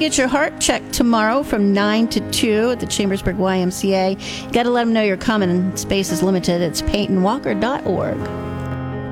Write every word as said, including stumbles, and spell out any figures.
get your heart checked tomorrow from nine to two at the Chambersburg Y M C A. You got to let them know you're coming, and space is limited. It's peyton walker dot org.